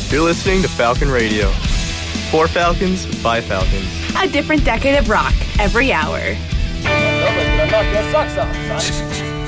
You're listening to Falcon Radio. For Falcons, by Falcons. A different decade of rock every hour. Knock your socks off, son.